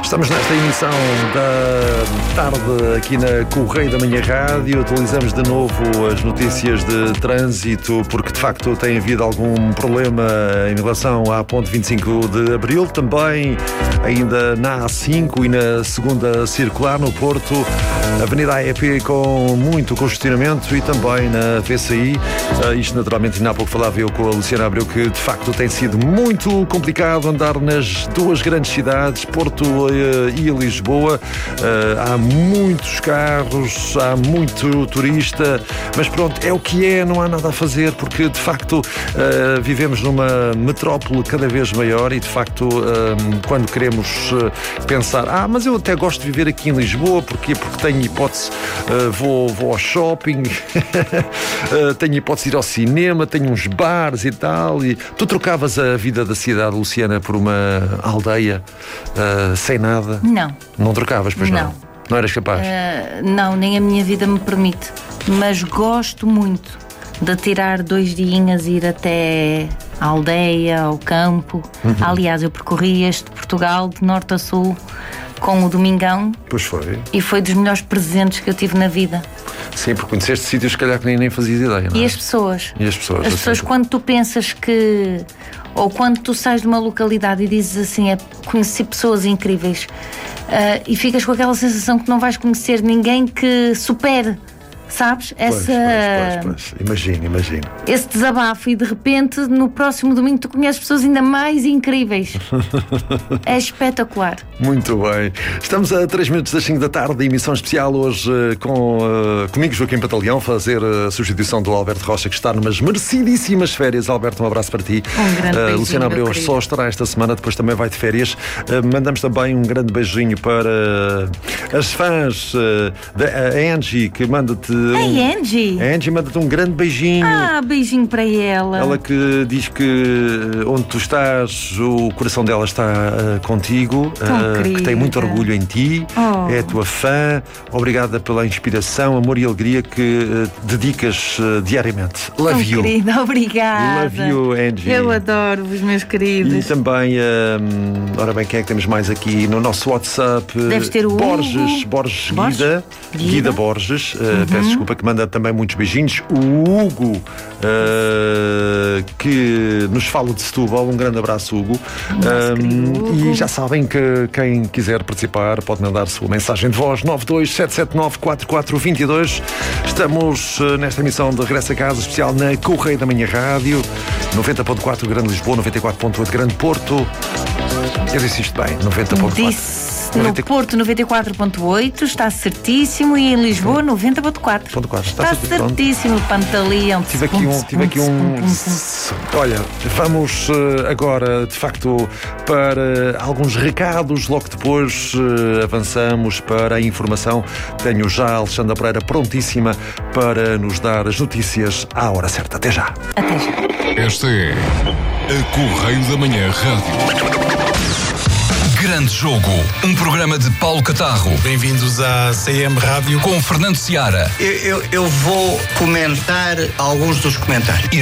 Estamos nesta emissão da tarde aqui na Correio da Manhã Rádio. Atualizamos de novo as notícias de trânsito, porque de facto tem havido algum problema em relação à ponte 25 de Abril, também ainda na A5 e na segunda circular no Porto, Avenida AEP com muito congestionamento e também na VCI. Isto naturalmente, ainda há pouco falava eu com a Luciana Abreu, que de facto tem sido muito complicado andar nas duas grandes cidades, Porto e Lisboa. Há muitos carros, há muito turista, mas pronto, é o que é, não há nada a fazer, porque de facto vivemos numa metrópole cada vez maior e de facto quando queremos pensar, mas eu até gosto de viver aqui em Lisboa, porquê? Porque tenho hipótese, vou ao shopping, tenho hipótese de ir ao cinema, tenho uns bares e tal. E tu trocavas a vida da cidade, Luciana, por uma aldeia sem nada? Não trocavas, pois não? Não eras capaz? Não, nem a minha vida me permite. Mas gosto muito de tirar 2 diinhas e ir até a aldeia, ao campo. Aliás, eu percorri este Portugal de norte a sul com o Domingão. Pois foi. E foi dos melhores presentes que eu tive na vida. Sim, porque conheceste sítios se calhar que nem fazias ideia, não é? E as pessoas. As pessoas, quando tu pensas que... Ou quando tu sais de uma localidade e dizes assim, conheci pessoas incríveis, e ficas com aquela sensação que não vais conhecer ninguém que supere, sabes? Pois. Imagino. Esse desabafo, e de repente no próximo domingo tu conheces pessoas ainda mais incríveis. É espetacular. Muito bem. Estamos a 3 minutos das 5 da tarde, emissão especial hoje comigo, Joaquim Pantaleão, fazer a substituição do Alberto Rocha, que está numas merecidíssimas férias. Alberto, um abraço para ti. Um grande beijinho, Luciana Abreu só estará esta semana, depois também vai de férias. Mandamos também um grande beijinho para as fãs da Angie, que manda-te... A Angie manda-te um grande beijinho. Beijinho para ela. Ela que diz que onde tu estás, o coração dela está contigo, que tem muito orgulho em ti, é a tua fã. Obrigada pela inspiração, amor e alegria que dedicas diariamente. Love you. Querida, obrigada. Love you, Angie. Eu adoro-vos, meus queridos. E também, ora bem, quem é que temos mais aqui no nosso WhatsApp? Deves ter o Borges Guida Borges. Peço desculpa, que manda também muitos beijinhos. O Hugo, que nos fala de Setúbal. Um grande abraço, Hugo. E já sabem que quem quiser participar pode mandar sua mensagem de voz 927794422. Estamos nesta emissão de Regresso a Casa especial na Correio da Manhã Rádio, 90.4 Grande Lisboa, 94.8 Grande Porto. Eu disse isto bem, 90.4. No Porto 94.8, está certíssimo, e em Lisboa 90.4. Está certíssimo, Pantaleão. Tive aqui um... Olha, vamos agora de facto para alguns recados, logo depois avançamos para a informação. Tenho já a Alexandra Pereira prontíssima para nos dar as notícias à hora certa. Até já. Até já. Esta é a Correio da Manhã Rádio. Grande Jogo, um programa de Paulo Catarro. Bem-vindos à CM Rádio com Fernando Seara. Eu vou comentar alguns dos comentários.